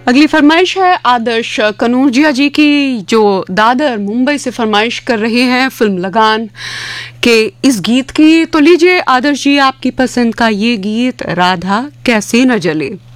अगली फरमाइश है आदर्श कनूरजिया जी की, जो दादर मुंबई से फरमाइश कर रहे हैं फिल्म लगान के इस गीत की। तो लीजिए आदर्श जी, आपकी पसंद का ये गीत राधा कैसे न जले।